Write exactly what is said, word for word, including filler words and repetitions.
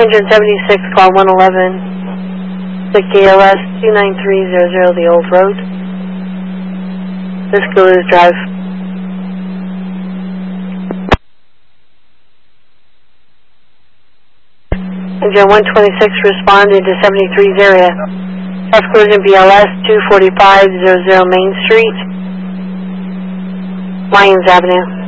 Engine seventy-six, call one eleven, the K L S two nine three zero zero, the old road. Cisco is Drive. Engine one twenty-six responding to seventy-three's area. Traffic collision B L S two forty-five zero zero Main Street, Lyons Avenue.